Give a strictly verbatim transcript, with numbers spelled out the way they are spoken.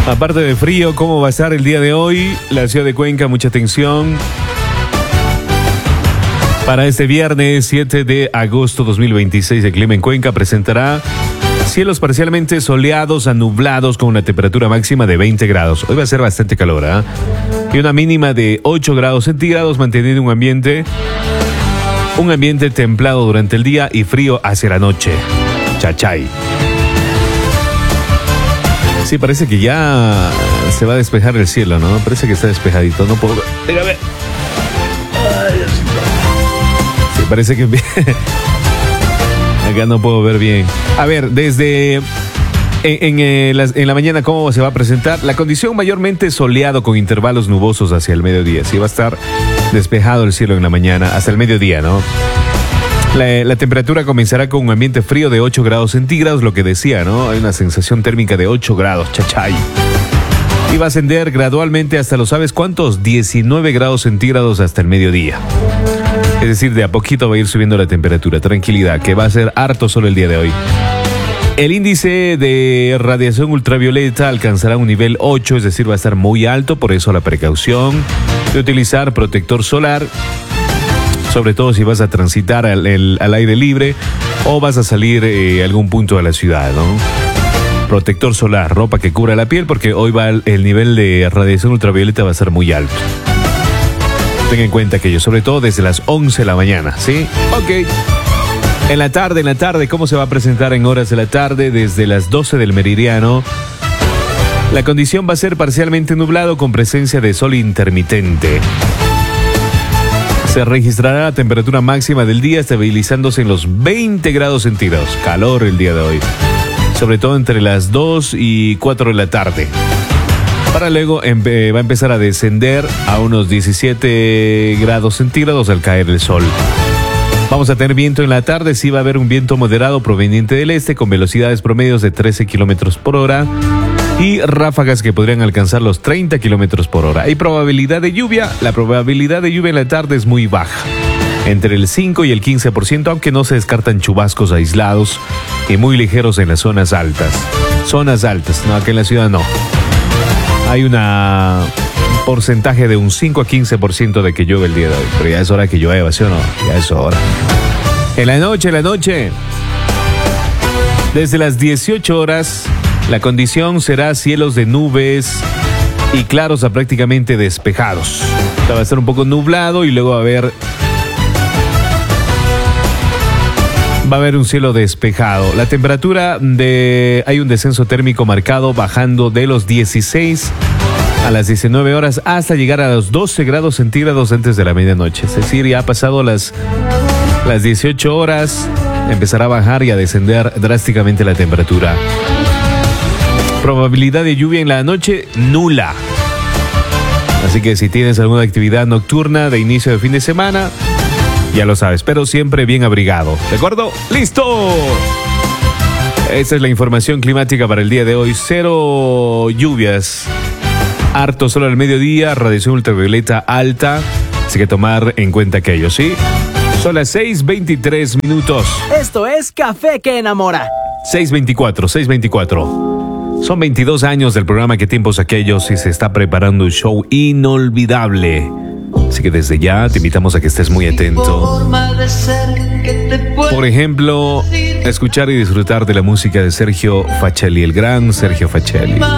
Aparte de frío, ¿cómo va a estar el día de hoy? La ciudad de Cuenca, mucha atención. Para este viernes siete de agosto dos mil veintiséis, el clima en Cuenca presentará cielos parcialmente soleados a nublados con una temperatura máxima de veinte grados. Hoy va a ser bastante calor, ¿eh? Y una mínima de ocho grados centígrados, manteniendo un ambiente, un ambiente templado durante el día y frío hacia la noche. Chachay. Sí, parece que ya se va a despejar el cielo, ¿no? Parece que está despejadito. No puedo... Dígame. Sí, parece que... Acá no puedo ver bien. A ver, desde... En, en, eh, las, en la mañana, ¿cómo se va a presentar? La condición mayormente soleado con intervalos nubosos hacia el mediodía. Sí, va a estar despejado el cielo en la mañana hasta el mediodía, ¿no? La, la temperatura comenzará con un ambiente frío de ocho grados centígrados, lo que decía, ¿no? Hay una sensación térmica de ocho grados, chachay. Y va a ascender gradualmente hasta, ¿lo sabes cuántos? diecinueve grados centígrados hasta el mediodía. Es decir, de a poquito va a ir subiendo la temperatura. Tranquilidad, que va a ser harto solo el día de hoy. El índice de radiación ultravioleta alcanzará un nivel ocho, es decir, va a estar muy alto, por eso la precaución de utilizar protector solar, sobre todo si vas a transitar al, el, al aire libre o vas a salir eh, a algún punto de la ciudad, ¿no? Protector solar, ropa que cubra la piel, porque hoy va el, el nivel de radiación ultravioleta va a ser muy alto. Ten en cuenta aquello, sobre todo desde las once de la mañana, ¿sí? Ok. En la tarde, en la tarde, ¿cómo se va a presentar en horas de la tarde? Desde las doce del meridiano. La condición va a ser parcialmente nublado con presencia de sol intermitente. Se registrará la temperatura máxima del día estabilizándose en los veinte grados centígrados. Calor el día de hoy. Sobre todo entre las dos y cuatro de la tarde. Para luego empe- va a empezar a descender a unos diecisiete grados centígrados al caer el sol. Vamos a tener viento en la tarde, sí va a haber un viento moderado proveniente del este con velocidades promedios de trece kilómetros por hora y ráfagas que podrían alcanzar los treinta kilómetros por hora. Hay probabilidad de lluvia, la probabilidad de lluvia en la tarde es muy baja, entre el cinco y el quince por ciento, aunque no se descartan chubascos aislados y muy ligeros en las zonas altas. Zonas altas, no, aquí en la ciudad no. Hay una... porcentaje de un cinco a quince por ciento de que llueve el día de hoy. Pero ya es hora que llueva, ¿sí o no? Ya es hora. En la noche, en la noche, desde las dieciocho horas, la condición será cielos de nubes y claros a prácticamente despejados. O sea, va a estar un poco nublado y luego va a haber... Va a haber un cielo despejado. La temperatura de... Hay un descenso térmico marcado bajando de los dieciséis a las diecinueve horas hasta llegar a los doce grados centígrados antes de la medianoche. Es decir, ya ha pasado las, las dieciocho horas, empezará a bajar y a descender drásticamente la temperatura. Probabilidad de lluvia en la noche, nula. Así que si tienes alguna actividad nocturna de inicio de fin de semana, ya lo sabes, pero siempre bien abrigado. ¿De acuerdo? ¡Listo! Esta es la información climática para el día de hoy. Cero lluvias. Harto solo al mediodía, radiación ultravioleta alta, así que tomar en cuenta aquello, ¿sí? Son las seis veintitrés minutos. Esto es Café que Enamora. seis veinticuatro, seis veinticuatro. Son veintidós años del programa Que Tiempos Aquellos y se está preparando un show inolvidable. Así que desde ya te invitamos a que estés muy atento. Por ejemplo, escuchar y disfrutar de la música de Sergio Facelli, el gran Sergio Facelli.